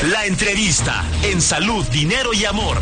La entrevista en Salud, Dinero y Amor.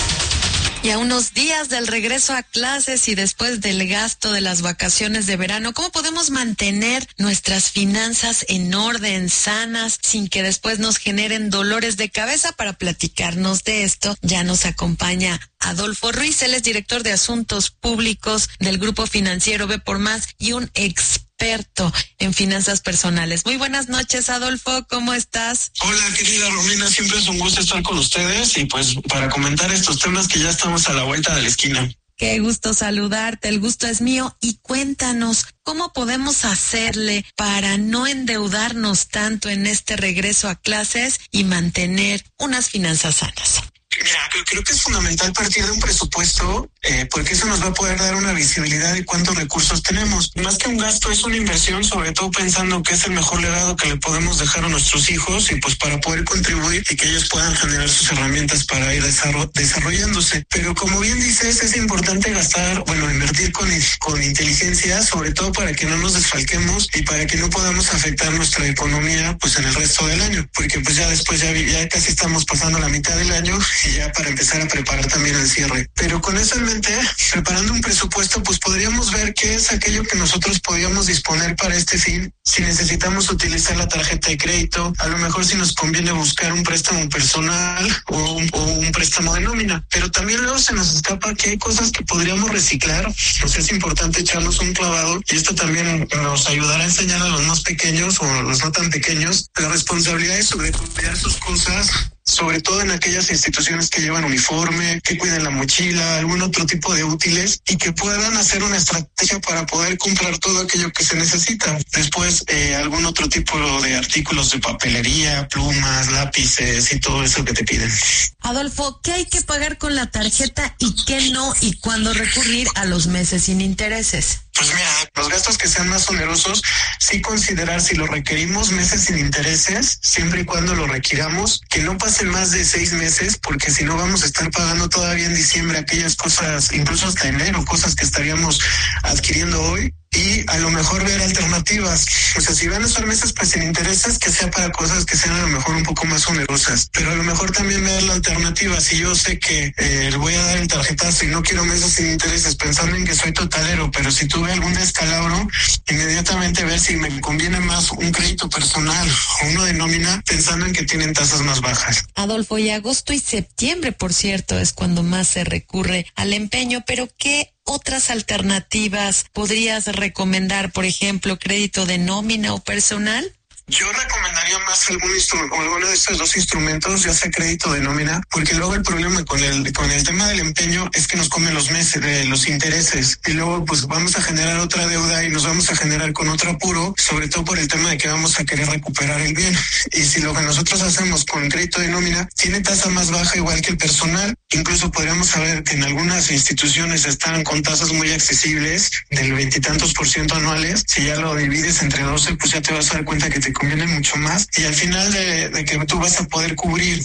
Y a unos días del regreso a clases y después del gasto de las vacaciones de verano, ¿cómo podemos mantener nuestras finanzas en orden, sanas, sin que después nos generen dolores de cabeza? Para platicarnos de esto, ya nos acompaña Adolfo Ruiz. Él es director de Asuntos Públicos del Grupo Financiero B por Más y un experto en finanzas personales. Muy buenas noches, Adolfo, ¿cómo estás? Hola, querida Romina, siempre es un gusto estar con ustedes y pues para comentar estos temas que ya estamos a la vuelta de la esquina. Qué gusto saludarte, el gusto es mío. Y cuéntanos, ¿cómo podemos hacerle para no endeudarnos tanto en este regreso a clases y mantener unas finanzas sanas? Mira, creo que es fundamental partir de un presupuesto porque eso nos va a poder dar una visibilidad de cuántos recursos tenemos. Más que un gasto, es una inversión, sobre todo pensando que es el mejor legado que le podemos dejar a nuestros hijos y pues para poder contribuir y que ellos puedan generar sus herramientas para ir desarrollándose. Pero como bien dices, es importante invertir con inteligencia, sobre todo para que no nos desfalquemos y para que no podamos afectar nuestra economía pues en el resto del año. Porque pues ya después ya casi estamos pasando la mitad del año y ya para empezar a preparar también el cierre. Pero con eso en mente, preparando un presupuesto, pues podríamos ver qué es aquello que nosotros podríamos disponer para este fin. Si necesitamos utilizar la tarjeta de crédito, a lo mejor si nos conviene buscar un préstamo personal o un préstamo de nómina. Pero también luego se nos escapa que hay cosas que podríamos reciclar. Pues es importante echarnos un clavado y esto también nos ayudará a enseñar a los más pequeños o a los no tan pequeños la responsabilidad de cuidar sus cosas, sobre todo en aquellas instituciones que llevan uniforme, que cuiden la mochila, algún otro tipo de útiles y que puedan hacer una estrategia para poder comprar todo aquello que se necesita. Después, algún otro tipo de artículos de papelería, plumas, lápices y todo eso que te piden. Adolfo, ¿qué hay que pagar con la tarjeta y qué no? ¿Y cuándo recurrir a los meses sin intereses? Pues mira, los gastos que sean más onerosos, sí considerar si lo requerimos meses sin intereses, siempre y cuando lo requiramos, que no pasen más de 6 meses, porque si no vamos a estar pagando todavía en diciembre aquellas cosas, incluso hasta enero, cosas que estaríamos adquiriendo hoy. Y a lo mejor ver alternativas. O sea, si van a ser meses pues sin intereses, que sea para cosas que sean a lo mejor un poco más onerosas. Pero a lo mejor también ver la alternativa. Si yo sé que le voy a dar el tarjetazo y no quiero meses sin intereses, pensando en que soy totalero, pero si tuve algún descalabro, inmediatamente ver si me conviene más un crédito personal o uno de nómina, pensando en que tienen tasas más bajas. Adolfo, y agosto y septiembre, por cierto, es cuando más se recurre al empeño, pero ¿qué otras alternativas podrías recomendar? Por ejemplo, crédito de nómina o personal. Yo recomendaría más alguno de estos dos instrumentos, ya sea crédito de nómina, porque luego el problema con el tema del empeño es que nos comen los meses, los intereses, y luego pues vamos a generar otra deuda y nos vamos a generar con otro apuro, sobre todo por el tema de que vamos a querer recuperar el bien. Y si lo que nosotros hacemos con crédito de nómina tiene tasa más baja igual que el personal, incluso podríamos saber que en algunas instituciones están con tasas muy accesibles del 20 y tantos % anuales. Si ya lo divides entre 12, pues ya te vas a dar cuenta que te conviene mucho más, y al final de que tú vas a poder cubrir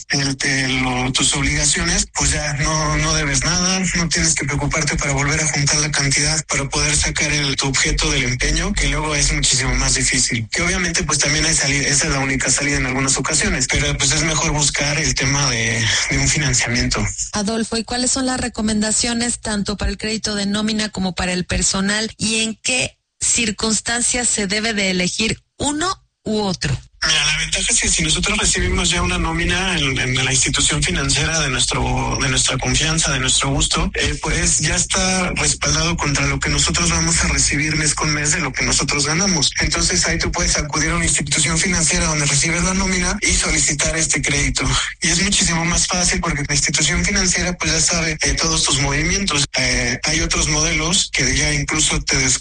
tus obligaciones, pues ya no debes nada, no tienes que preocuparte para volver a juntar la cantidad para poder sacar tu objeto del empeño, que luego es muchísimo más difícil. Que obviamente pues también hay salida, esa es la única salida en algunas ocasiones, pero pues es mejor buscar el tema de un financiamiento. Adolfo, ¿y cuáles son las recomendaciones tanto para el crédito de nómina como para el personal, y en qué circunstancias se debe de elegir uno u otro? Mira, la ventaja es que si nosotros recibimos ya una nómina en la institución financiera de nuestra confianza, de nuestro gusto, pues ya está respaldado contra lo que nosotros vamos a recibir mes con mes de lo que nosotros ganamos. Entonces ahí tú puedes acudir a una institución financiera donde recibes la nómina y solicitar este crédito. Y es muchísimo más fácil porque la institución financiera pues ya sabe todos tus movimientos. Hay otros modelos que ya incluso te